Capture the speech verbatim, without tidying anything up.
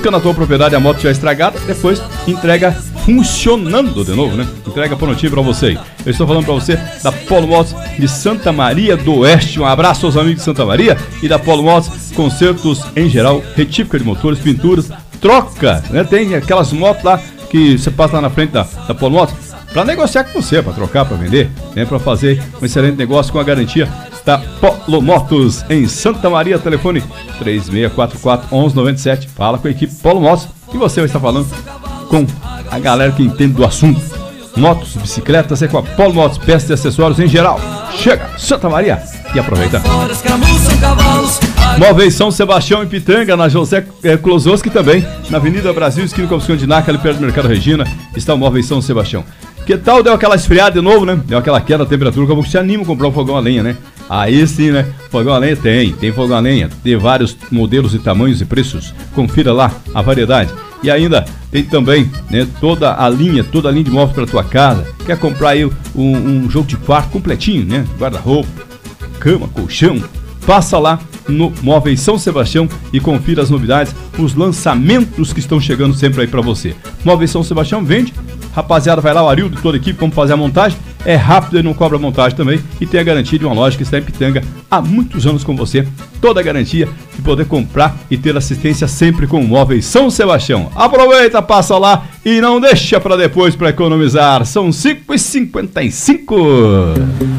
busca na tua propriedade a moto já estragada, depois entrega funcionando de novo, né? Entrega prontinho pra você. Eu estou falando pra você da Polo Motos de Santa Maria do Oeste. Um abraço aos amigos de Santa Maria e da Polo Motos, consertos em geral, retífica de motores, pinturas, troca, né? Tem aquelas motos lá que você passa lá na frente da, da Polo Motos pra negociar com você, pra trocar, pra vender, né? Pra fazer um excelente negócio com a garantia da Polo Motos em Santa Maria. Telefone três seis quatro quatro, um um nove sete. Fala com a equipe Polo Motos e você vai estar falando com a galera que entende do assunto. Motos, bicicletas é com a Polo Motos, peças e acessórios em geral. Chega, Santa Maria, e aproveita. Móveis São Sebastião em Pitanga, na José é, Klosowski também, na Avenida Brasil, esquina com o de Naca, ali perto do Mercado Regina, está o Móveis São Sebastião. Que tal deu aquela esfriada de novo, né? Deu aquela queda da temperatura, como que se anima a comprar um fogão a lenha, né? Aí sim, né? Fogão a lenha tem, tem fogão a lenha, tem vários modelos e tamanhos e preços. Confira lá a variedade. E ainda tem também, né, toda a linha, toda a linha de móveis para tua casa. Quer comprar aí um, um jogo de quarto completinho, né? Guarda-roupa, cama, colchão. Passa lá no Móveis São Sebastião e confira as novidades, os lançamentos que estão chegando sempre aí para você. Móveis São Sebastião vende. Rapaziada, vai lá, o Arildo e toda a equipe, vamos fazer a montagem. É rápido e não cobra montagem também. E tem a garantia de uma loja que está em Pitanga há muitos anos com você. Toda a garantia de poder comprar e ter assistência sempre com o Móveis São Sebastião. Aproveita, passa lá e não deixa para depois para economizar. São cinco e cinquenta e cinco.